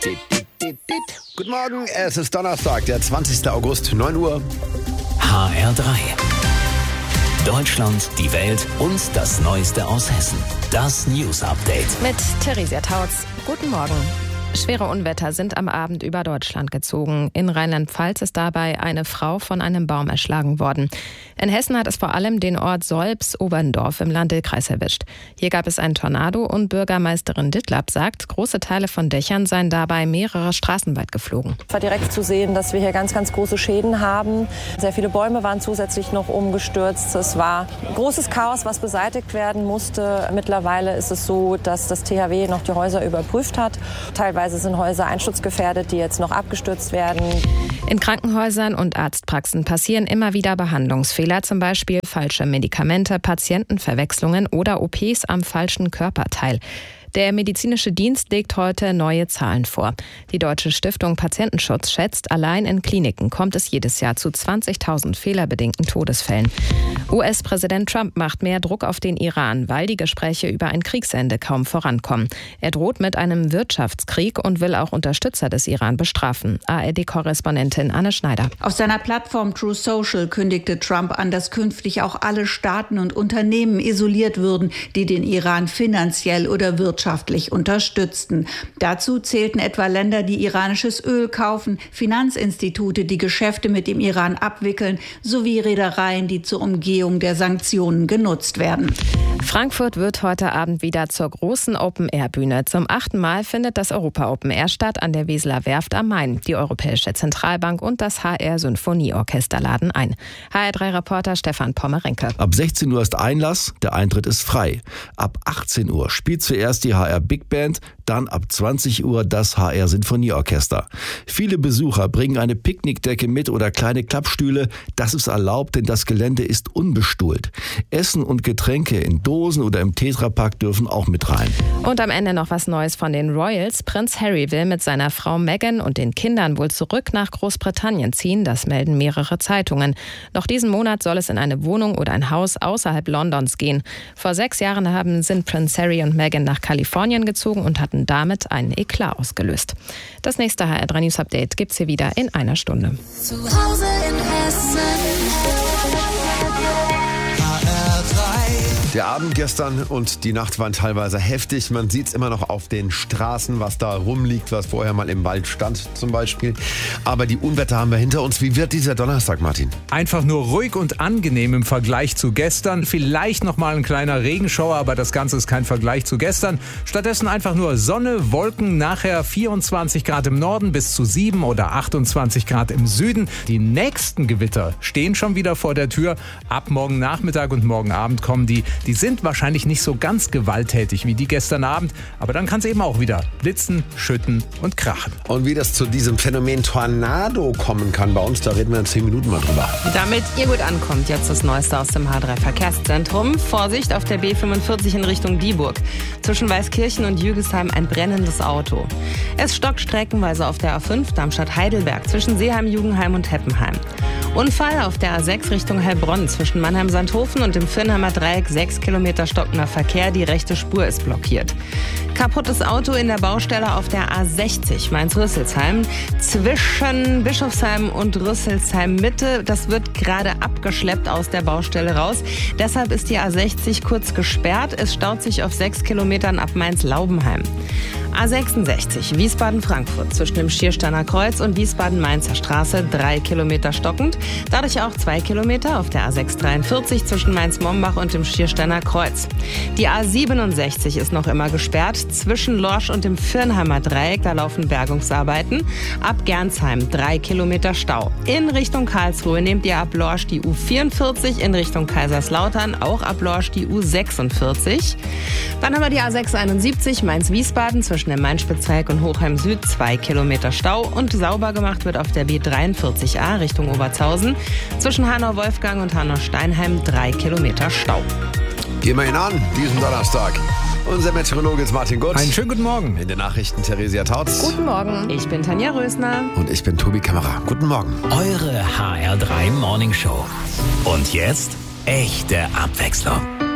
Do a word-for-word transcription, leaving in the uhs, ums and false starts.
Guten Morgen, es ist Donnerstag, der zwanzigster August, neun Uhr. H R drei. Deutschland, die Welt und das Neueste aus Hessen. Das News Update. Mit Theresia Tautz. Guten Morgen. Schwere Unwetter sind am Abend über Deutschland gezogen. In Rheinland-Pfalz ist dabei eine Frau von einem Baum erschlagen worden. In Hessen hat es vor allem den Ort Solbs-Oberndorf im Lahn-Dill-Kreis erwischt. Hier gab es einen Tornado und Bürgermeisterin Dittlab sagt, große Teile von Dächern seien dabei mehrere Straßen weit geflogen. Es war direkt zu sehen, dass wir hier ganz, ganz große Schäden haben. Sehr viele Bäume waren zusätzlich noch umgestürzt. Es war großes Chaos, was beseitigt werden musste. Mittlerweile ist es so, dass das T H W noch die Häuser überprüft hat. Teilweise sind Häuser einsturzgefährdet, die jetzt noch abgestürzt werden. In Krankenhäusern und Arztpraxen passieren immer wieder Behandlungsfehler, zum Beispiel falsche Medikamente, Patientenverwechslungen oder O Ps am falschen Körperteil. Der medizinische Dienst legt heute neue Zahlen vor. Die Deutsche Stiftung Patientenschutz schätzt, allein in Kliniken kommt es jedes Jahr zu zwanzigtausend fehlerbedingten Todesfällen. U S-Präsident Trump macht mehr Druck auf den Iran, weil die Gespräche über ein Kriegsende kaum vorankommen. Er droht mit einem Wirtschaftskrieg und will auch Unterstützer des Iran bestrafen. A R D-Korrespondentin Anne Schneider. Auf seiner Plattform True Social kündigte Trump an, dass künftig auch alle Staaten und Unternehmen isoliert würden, die den Iran finanziell oder wirtschaftlich wirtschaftlich unterstützten. Dazu zählten etwa Länder, die iranisches Öl kaufen, Finanzinstitute, die Geschäfte mit dem Iran abwickeln, sowie Reedereien, die zur Umgehung der Sanktionen genutzt werden. Frankfurt wird heute Abend wieder zur großen Open-Air-Bühne. Zum achten Mal findet das Europa-Open-Air statt an der Weseler Werft am Main. Die Europäische Zentralbank und das H R-Symphonieorchester laden ein. H R drei Reporter Stefan Pommerenke. Ab sechzehn Uhr ist Einlass, der Eintritt ist frei. Ab achtzehn Uhr spielt zuerst die H R Big Band, dann ab zwanzig Uhr das H R-Sinfonieorchester. Viele Besucher bringen eine Picknickdecke mit oder kleine Klappstühle. Das ist erlaubt, denn das Gelände ist unbestuhlt. Essen und Getränke in Dosen oder im Tetrapack dürfen auch mit rein. Und am Ende noch was Neues von den Royals. Prinz Harry will mit seiner Frau Meghan und den Kindern wohl zurück nach Großbritannien ziehen. Das melden mehrere Zeitungen. Noch diesen Monat soll es in eine Wohnung oder ein Haus außerhalb Londons gehen. Vor sechs Jahren haben, sind Prinz Harry und Meghan nach Kalifornien gezogen und hatten damit einen Eklat ausgelöst. Das nächste H R drei News Update gibt's hier wieder in einer Stunde. Zu Hause in Hessen. Der Abend gestern und die Nacht waren teilweise heftig. Man sieht es immer noch auf den Straßen, was da rumliegt, was vorher mal im Wald stand zum Beispiel. Aber die Unwetter haben wir hinter uns. Wie wird dieser Donnerstag, Martin? Einfach nur ruhig und angenehm im Vergleich zu gestern. Vielleicht nochmal ein kleiner Regenschauer, aber das Ganze ist kein Vergleich zu gestern. Stattdessen einfach nur Sonne, Wolken, nachher vierundzwanzig Grad im Norden bis zu sieben oder achtundzwanzig Grad im Süden. Die nächsten Gewitter stehen schon wieder vor der Tür. Ab morgen Nachmittag und morgen Abend kommen die. Die sind wahrscheinlich nicht so ganz gewalttätig wie die gestern Abend, aber dann kann es eben auch wieder blitzen, schütten und krachen. Und wie das zu diesem Phänomen Tornado kommen kann bei uns, da reden wir in zehn Minuten mal drüber. Damit ihr gut ankommt, jetzt das Neueste aus dem H drei Verkehrszentrum. Vorsicht auf der B fünfundvierzig in Richtung Dieburg. Zwischen Weißkirchen und Jügesheim ein brennendes Auto. Es stockt streckenweise auf der A fünf Darmstadt-Heidelberg zwischen Seeheim, Jugenheim und Heppenheim. Unfall auf der A sechs Richtung Heilbronn zwischen Mannheim-Sandhofen und dem Firnheimer Dreieck. Sechs Kilometer stockender Verkehr, die rechte Spur ist blockiert. Kaputtes Auto in der Baustelle auf der A sechzig Mainz-Rüsselsheim zwischen Bischofsheim und Rüsselsheim Mitte. Das wird gerade abgeschleppt aus der Baustelle raus. Deshalb ist die A sechzig kurz gesperrt. Es staut sich auf sechs Kilometern ab Mainz-Laubenheim. A sechsundsechzig Wiesbaden-Frankfurt zwischen dem Schiersteiner Kreuz und Wiesbaden-Mainzer Straße drei Kilometer stockend. Dadurch auch zwei Kilometer auf der A sechshundertdreiundvierzig zwischen Mainz-Mombach und dem Schiersteiner Kreuz. Die A siebenundsechzig ist noch immer gesperrt zwischen Lorsch und dem Firnheimer Dreieck. Da laufen Bergungsarbeiten. Ab Gernsheim drei Kilometer Stau. In Richtung Karlsruhe nehmt ihr ab Lorsch die U vierundvierzig, in Richtung Kaiserslautern auch ab Lorsch die U sechsundvierzig. Dann haben wir die A sechshunderteinundsiebzig Mainz-Wiesbaden zwischen dem Main-Spitz-Dreieck und Hochheim Süd zwei Kilometer Stau und sauber gemacht wird auf der B dreiundvierzig A Richtung Oberzhausen zwischen Hanau-Wolfgang und Hanau-Steinheim drei Kilometer Stau. Gehen wir ihn an, diesen Donnerstag. Unser Meteorologe ist Martin Gutz. Einen schönen guten Morgen. In den Nachrichten Theresia Tautz. Guten Morgen. Ich bin Tanja Rösner. Und ich bin Tobi Kämmerer. Guten Morgen. Eure H R drei Morning Show. Und jetzt echte Abwechslung.